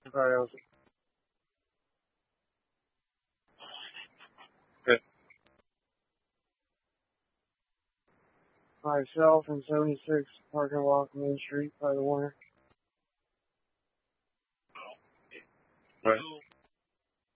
Alright, good. Myself and 76 parking lot Main Street by the Warner. Right.